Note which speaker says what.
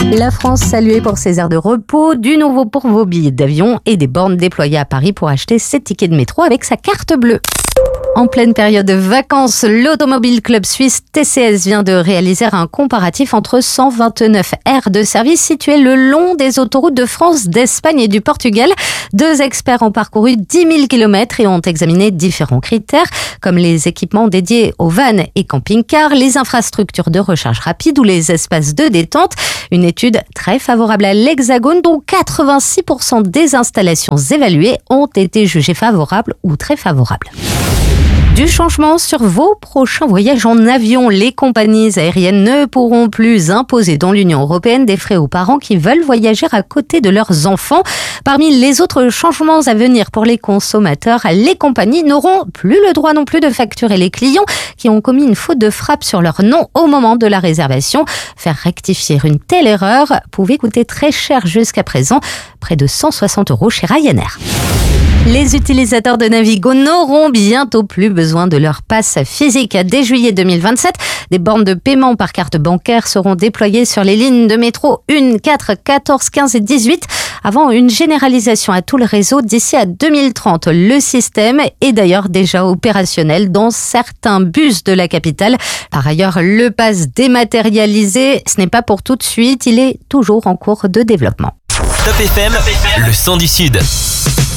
Speaker 1: La France saluée pour ses aires de repos, du nouveau pour vos billets d'avion et des bornes déployées à Paris pour acheter ses tickets de métro avec sa carte bleue. En pleine période de vacances, l'Automobile Club Suisse TCS vient de réaliser un comparatif entre 129 aires de service situées le long des autoroutes de France, d'Espagne et du Portugal. 2 experts ont parcouru 10 000 km et ont examiné différents critères, comme les équipements dédiés aux vannes et camping-cars, les infrastructures de recharge rapide ou les espaces de détente. Une étude très favorable à l'Hexagone, dont 86% des installations évaluées ont été jugées favorables ou très favorables. Du changement sur vos prochains voyages en avion. Les compagnies aériennes ne pourront plus imposer dans l'Union européenne des frais aux parents qui veulent voyager à côté de leurs enfants. Parmi les autres changements à venir pour les consommateurs, les compagnies n'auront plus le droit non plus de facturer les clients qui ont commis une faute de frappe sur leur nom au moment de la réservation. Faire rectifier une telle erreur pouvait coûter très cher jusqu'à présent, près de 160 € chez Ryanair. Les utilisateurs de Navigo n'auront bientôt plus besoin de leur passe physique. Dès juillet 2027, des bornes de paiement par carte bancaire seront déployées sur les lignes de métro 1, 4, 14, 15 et 18 avant une généralisation à tout le réseau d'ici à 2030. Le système est d'ailleurs déjà opérationnel dans certains bus de la capitale. Par ailleurs, le pass dématérialisé, ce n'est pas pour tout de suite, il est toujours en cours de développement.
Speaker 2: Top FM, le son du Sud.